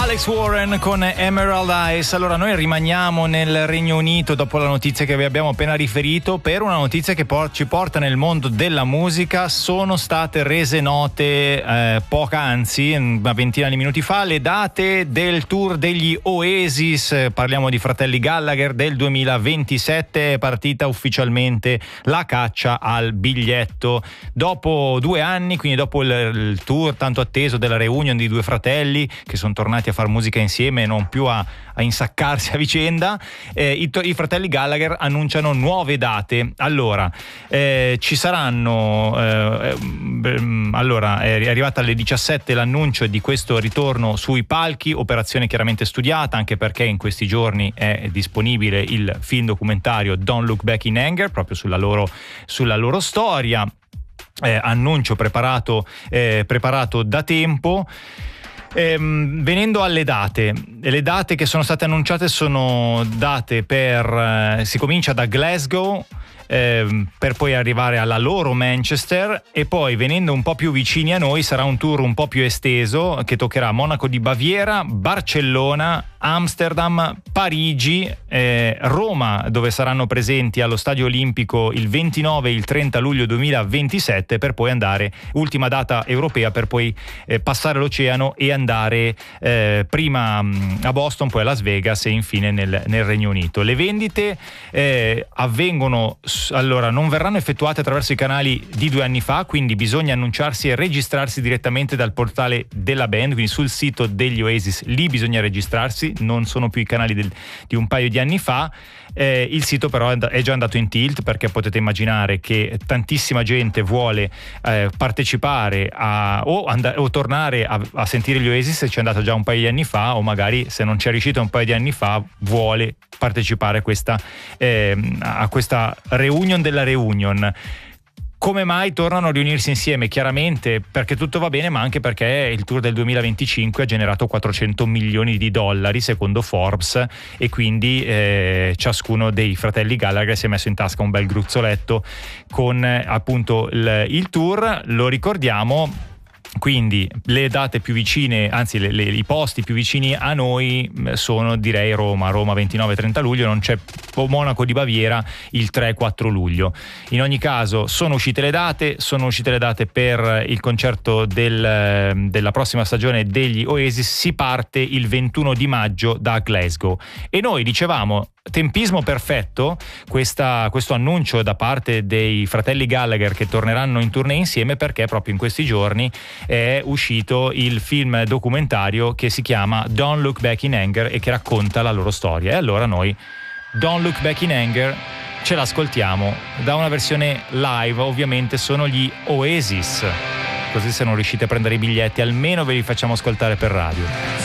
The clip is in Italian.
Alex Warren con Emerald Eyes. Allora, noi rimaniamo nel Regno Unito dopo la notizia che vi abbiamo appena riferito per una notizia che ci porta nel mondo della musica. Sono state rese note poc'anzi, una ventina di minuti fa, le date del tour degli Oasis. Parliamo di Fratelli Gallagher del 2027. È partita ufficialmente la caccia al biglietto dopo 2 anni, quindi dopo il tour tanto atteso della reunion di due fratelli che sono tornati a fare musica insieme e non più a insaccarsi a vicenda. I fratelli Gallagher annunciano nuove date. Allora, ci saranno allora è arrivata alle 17 l'annuncio di questo ritorno sui palchi, operazione chiaramente studiata, anche perché in questi giorni è disponibile il film documentario Don't Look Back in Anger, proprio sulla loro storia. Annuncio preparato da tempo. Venendo alle date, le date che sono state annunciate sono date si comincia da Glasgow, per poi arrivare alla loro Manchester, e poi venendo un po' più vicini a noi sarà un tour un po' più esteso che toccherà Monaco di Baviera, Barcellona, Amsterdam, Parigi, Roma, dove saranno presenti allo Stadio Olimpico il 29 e il 30 luglio 2027, per poi andare, ultima data europea, per poi passare l'oceano e andare prima a Boston, poi a Las Vegas e infine nel Regno Unito. Le vendite avvengono, allora, non verranno effettuate attraverso i canali di 2 anni fa, quindi bisogna annunciarsi e registrarsi direttamente dal portale della band, quindi sul sito degli Oasis. Lì bisogna registrarsi, non sono più i canali di un paio di anni fa. Il sito però è già andato in tilt, perché potete immaginare che tantissima gente vuole partecipare o tornare a sentire gli Oasis se ci è andato già un paio di anni fa, o magari se non ci è riuscito un paio di anni fa vuole partecipare a questa reunion della reunion. Come mai tornano a riunirsi insieme? Chiaramente perché tutto va bene, ma anche perché il tour del 2025 ha generato 400 milioni di dollari secondo Forbes, e quindi ciascuno dei fratelli Gallagher si è messo in tasca un bel gruzzoletto con appunto il tour. Lo ricordiamo. Quindi le date più vicine, anzi i posti più vicini a noi sono, direi, Roma 29-30 luglio, non c'è Monaco di Baviera il 3-4 luglio. In ogni caso sono uscite le date per il concerto della prossima stagione degli Oasis. Si parte il 21 di maggio da Glasgow, e noi dicevamo tempismo perfetto questo annuncio da parte dei fratelli Gallagher che torneranno in tournée insieme, perché proprio in questi giorni è uscito il film documentario che si chiama Don't Look Back in Anger e che racconta la loro storia. E allora noi Don't Look Back in Anger ce l'ascoltiamo da una versione live. Ovviamente sono gli Oasis, così se non riuscite a prendere i biglietti almeno ve li facciamo ascoltare per radio.